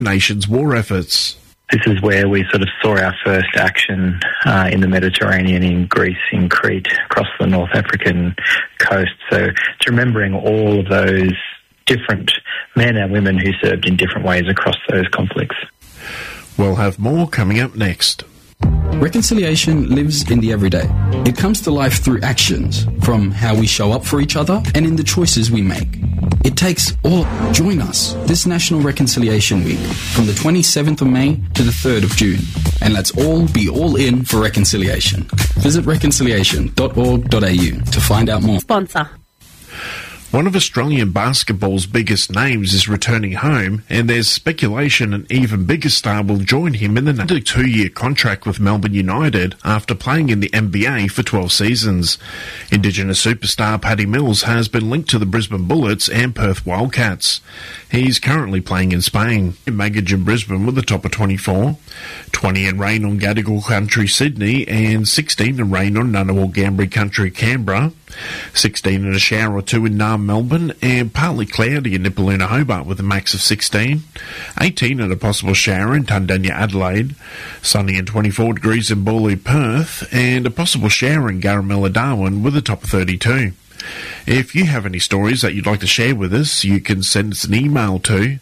nation's war efforts. This is where we sort of saw our first action in the Mediterranean, in Greece, in Crete, across the North African coast. So it's remembering all of those different men and women who served in different ways across those conflicts. We'll have more coming up next. Reconciliation lives in the everyday. It comes to life through actions, from how we show up for each other and in the choices we make. It takes all. Join us this National Reconciliation Week from the 27th of May to the 3rd of June. And let's all be all in for reconciliation. Visit reconciliation.org.au to find out more. Sponsor. One of Australian basketball's biggest names is returning home, and there's speculation an even bigger star will join him in the 2-year contract with Melbourne United after playing in the NBA for 12 seasons. Indigenous superstar Paddy Mills has been linked to the Brisbane Bullets and Perth Wildcats. He's currently playing in Spain. Magage in Brisbane with a top of 24, 20 in rain on Gadigal Country Sydney, and 16 in rain on Ngunnawal Ngambri Country Canberra, 16 in a shower or two in Naarm Melbourne, and partly cloudy in Nipaluna Hobart with a max of 16, 18 in a possible shower in Tundanya Adelaide, sunny and 24 degrees in Bawley Perth, and a possible shower in Garamilla Darwin with a top of 32. If you have any stories that you'd like to share with us, you can send us an email to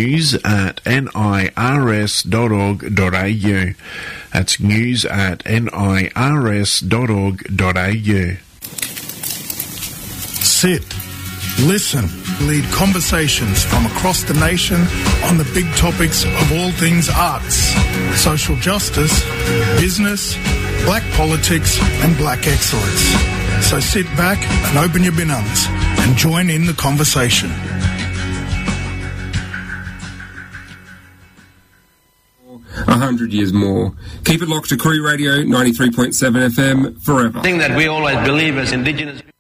news@nirs.org.au. That's news@nirs.org.au. Sit, listen, lead conversations from across the nation on the big topics of all things arts, social justice, business, black politics and black excellence. So sit back and open your binums and join in the conversation. A 100 years more. Keep it locked to Koori Radio 93.7 FM forever. The thing that we always believe as Indigenous